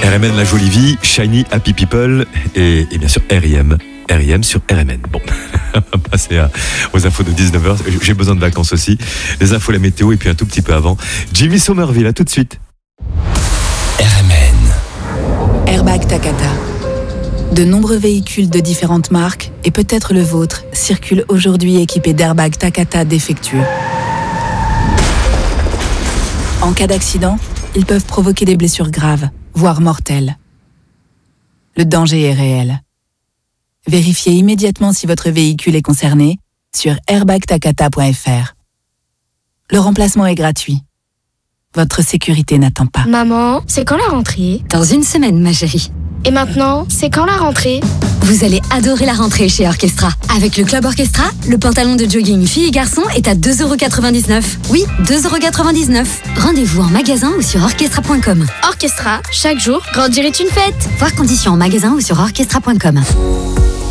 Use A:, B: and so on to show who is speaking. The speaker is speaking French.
A: RMN, la jolie vie, Shiny, Happy People et bien sûr R.I.M. R.I.M. sur RMN. Bon, on va passer aux infos de 19h. J'ai besoin de vacances aussi. Les infos, la météo et puis un tout petit peu avant. Jimmy Somerville, à tout de suite.
B: RMN. Airbag Takata. De nombreux véhicules de différentes marques, et peut-être le vôtre, circulent aujourd'hui équipés d'airbags Takata défectueux. En cas d'accident, ils peuvent provoquer des blessures graves, voire mortelles. Le danger est réel. Vérifiez immédiatement si votre véhicule est concerné sur airbagtakata.fr. Le remplacement est gratuit. Votre sécurité n'attend pas.
C: Maman, c'est quand la rentrée ?
D: Dans une semaine, ma chérie.
C: Et maintenant, c'est quand la rentrée ?
D: Vous allez adorer la rentrée chez Orchestra. Avec le Club Orchestra, le pantalon de jogging filles et garçons est à 2,99€. Oui, 2,99€. Rendez-vous en magasin ou sur orchestra.com.
C: Orchestra, chaque jour, grandir est une fête.
D: Voir conditions en magasin ou sur orchestra.com.